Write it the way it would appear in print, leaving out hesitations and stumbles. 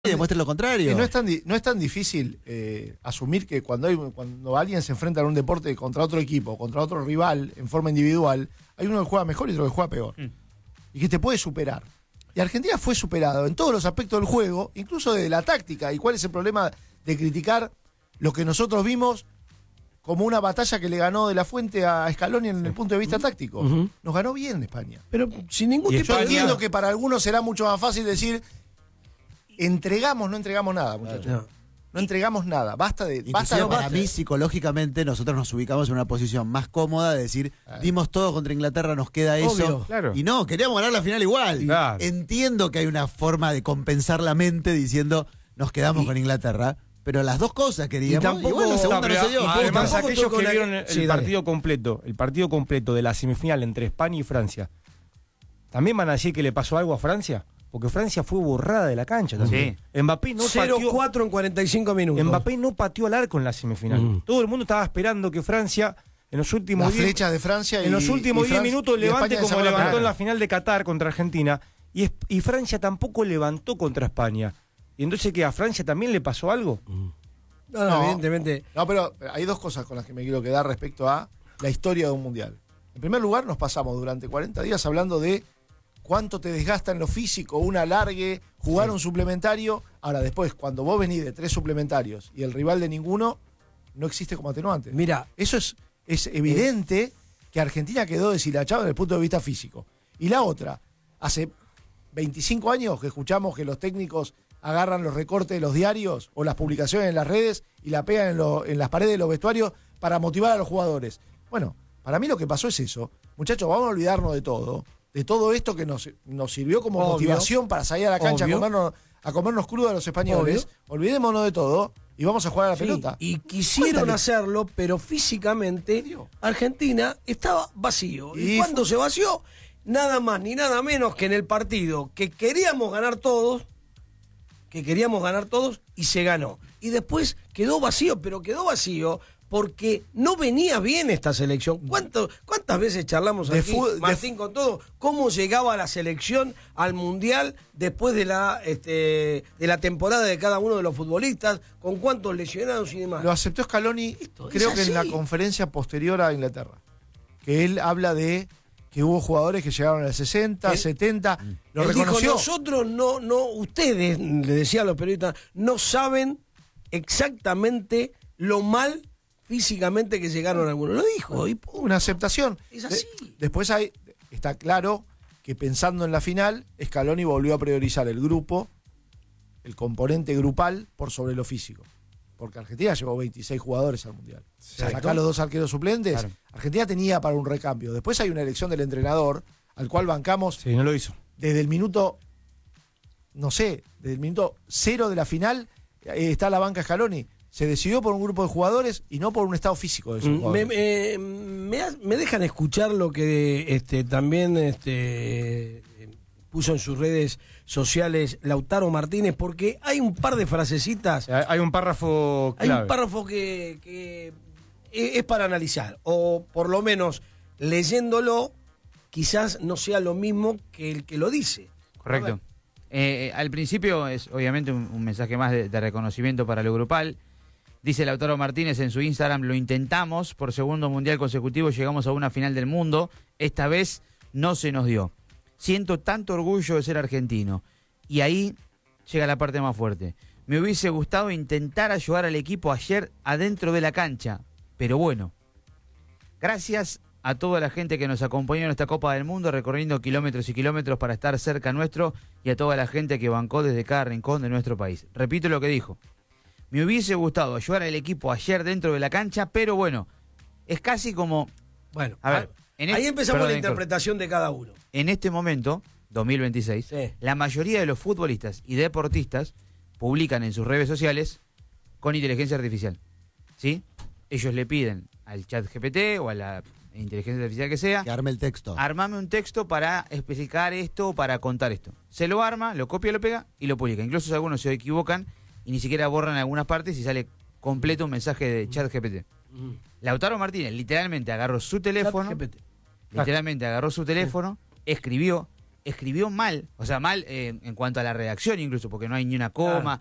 demuestren lo contrario. Y no es tan difícil asumir que cuando alguien se enfrenta en un deporte contra otro equipo, contra otro rival, en forma individual, hay uno que juega mejor y otro que juega peor. Y que te puede superar. Y Argentina fue superado en todos los aspectos del juego, incluso de la táctica. ¿Y cuál es el problema de criticar lo que nosotros vimos como una batalla que le ganó De la Fuente a Scaloni en el punto de vista táctico? Nos ganó bien España. Pero sin ningún tipo Yo de entiendo duda. que para algunos será mucho más fácil decir no entregamos nada, muchachos. No entregamos nada. Basta de para mí, psicológicamente, nosotros nos ubicamos en una posición más cómoda de decir, dimos todo contra Inglaterra, nos queda eso. Obvio, claro. Y no, queríamos ganar la final igual. Claro. Entiendo que hay una forma de compensar la mente diciendo, nos quedamos con Inglaterra, pero las dos cosas queríamos. Y tampoco- igual la segunda no se dio. Además, Tampoco aquellos tocó que la- vieron el Sí, dale. partido completo de la semifinal entre España y Francia, ¿también van a decir que le pasó algo a Francia? Porque Francia fue borrada de la cancha también. Mbappé no pateó, 0-4 en 45 minutos. Mbappé no pateó al arco en la semifinal. Todo el mundo estaba esperando que Francia en los últimos las flechas de Francia en los últimos 10 minutos levante como España levantó en la final de Qatar contra Argentina. Y Francia tampoco levantó contra España. Y entonces, ¿qué? ¿A Francia también le pasó algo? No, evidentemente. No, pero hay dos cosas con las que me quiero quedar respecto a la historia de un mundial. En primer lugar, nos pasamos durante 40 días hablando de cuánto te desgasta en lo físico, un alargue, jugar un suplementario. Ahora, después, cuando vos venís de 3 suplementarios y el rival de ninguno, no existe como atenuante. Mira, Eso es evidente que Argentina quedó deshilachado desde el punto de vista físico. Y la otra, hace 25 años que escuchamos que los técnicos agarran los recortes de los diarios o las publicaciones en las redes y la pegan en las paredes de los vestuarios para motivar a los jugadores. Bueno, para mí lo que pasó es eso. Muchachos, vamos a olvidarnos de todo esto que nos sirvió como Obvio. motivación para salir a la cancha a comernos crudo a los españoles. Olvidémonos de todo y vamos a jugar a la pelota. y quisieron hacerlo, pero físicamente Argentina estaba vacío. ¿Y cuando se vació? Nada más ni nada menos que en el partido que queríamos ganar todos, y se ganó. Y después quedó vacío, pero quedó vacío porque no venía bien esta selección. ¿Cuántas veces charlamos aquí, Martín, con todo? ¿Cómo llegaba la selección al Mundial después de la temporada de cada uno de los futbolistas? ¿Con cuántos lesionados y demás? Lo aceptó Scaloni, creo que en la conferencia posterior a Inglaterra. Que él habla de que hubo jugadores que llegaron al 60, 70. Lo Él reconoció. dijo, nosotros no, ustedes, le decía a los periodistas, no saben exactamente lo mal físicamente que llegaron algunos. Lo dijo. Y Una aceptación. Es así. Después está claro que pensando en la final, Scaloni volvió a priorizar el grupo, el componente grupal, por sobre lo físico. Porque Argentina llevó 26 jugadores al Mundial. Sacá los 2 arqueros suplentes. Claro. Argentina tenía para un recambio. Después hay una elección del entrenador, al cual bancamos. Sí, no lo hizo. Desde el minuto, desde el minuto 0 de la final, está la banca Scaloni. Se decidió por un grupo de jugadores y no por un estado físico de esos jugadores. Me dejan escuchar lo que también puso en sus redes sociales Lautaro Martínez, porque hay un par de frasecitas. Hay un párrafo clave. Hay un párrafo que es para analizar, o por lo menos leyéndolo, quizás no sea lo mismo que el que lo dice. Correcto. Al principio es obviamente un mensaje más de reconocimiento para lo grupal. Dice Lautaro Martínez en su Instagram: lo intentamos, por segundo mundial consecutivo llegamos a una final del mundo, esta vez no se nos dio. Siento tanto orgullo de ser argentino. Y ahí llega la parte más fuerte. Me hubiese gustado intentar ayudar al equipo ayer adentro de la cancha, pero bueno. Gracias a toda la gente que nos acompañó en esta Copa del Mundo, recorriendo kilómetros y kilómetros para estar cerca nuestro, y a toda la gente que bancó desde cada rincón de nuestro país. Repito lo que dijo. Me hubiese gustado ayudar al equipo ayer dentro de la cancha, pero bueno, es casi como... Bueno, a ver, ahí empezamos la interpretación de cada uno. En este momento, 2026, la mayoría de los futbolistas y deportistas publican en sus redes sociales con inteligencia artificial. ¿Sí? Ellos le piden al chat GPT o a la inteligencia artificial que sea, que arme el texto. Armame un texto para especificar esto o para contar esto. Se lo arma, lo copia, lo pega y lo publica. Incluso algunos se equivocan y ni siquiera borran algunas partes y sale completo un mensaje de chat GPT. Lautaro Martínez literalmente agarró su teléfono, escribió, escribió mal, o sea, mal en cuanto a la redacción incluso, porque no hay ni una coma,